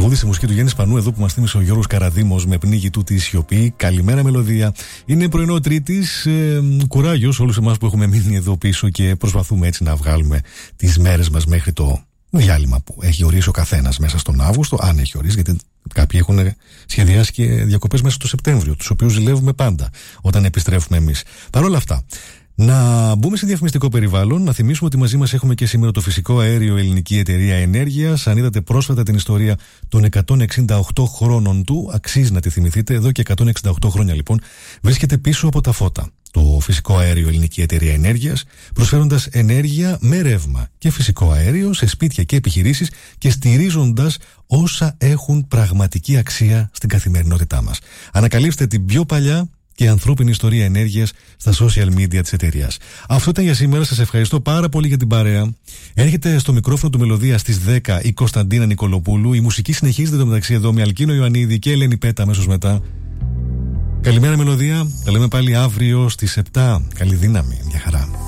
Τραγούδι στη μουσική του Γιάννη Σπανού, εδώ που μας θύμισε ο Γιώργος Καραδήμος με πνίγη του τη σιωπή. Καλημέρα μελωδία. Είναι πρωινό Τρίτης. Κουράγιο σε όλους εμάς που έχουμε μείνει εδώ πίσω και προσπαθούμε έτσι να βγάλουμε τις μέρες μας μέχρι το διάλειμμα που έχει ορίσει ο καθένας μέσα στον Αύγουστο. Αν έχει ορίσει, γιατί κάποιοι έχουν σχεδιάσει και διακοπές μέσα στο Σεπτέμβριο, τους οποίους ζηλεύουμε πάντα όταν επιστρέφουμε εμείς. Παρ' όλα αυτά, να μπούμε σε διαφημιστικό περιβάλλον, να θυμίσουμε ότι μαζί μας έχουμε και σήμερα το φυσικό αέριο Ελληνική Εταιρεία Ενέργειας. Αν είδατε πρόσφατα την ιστορία των 168 χρόνων του, αξίζει να τη θυμηθείτε. Εδώ και 168 χρόνια λοιπόν βρίσκεται πίσω από τα φώτα το φυσικό αέριο Ελληνική Εταιρεία Ενέργειας, προσφέροντας ενέργεια με ρεύμα και φυσικό αέριο σε σπίτια και επιχειρήσεις και στηρίζοντας όσα έχουν πραγματική αξία στην καθημερινότητά μας. Ανακαλύψτε την πιο παλιά και ανθρώπινη ιστορία ενέργειας στα social media της εταιρείας. Αυτό ήταν για σήμερα. Σας ευχαριστώ πάρα πολύ για την παρέα. Έρχεται στο μικρόφωνο του Μελωδία στις 10 η Κωνσταντίνα Νικολοπούλου. Η μουσική συνεχίζεται το μεταξύ εδώ με Αλκίνο Ιωαννίδη και Ελένη Πέτα αμέσως μετά. Καλημέρα Μελωδία. Τα λέμε πάλι αύριο στις 7. Καλή δύναμη. Μια χαρά.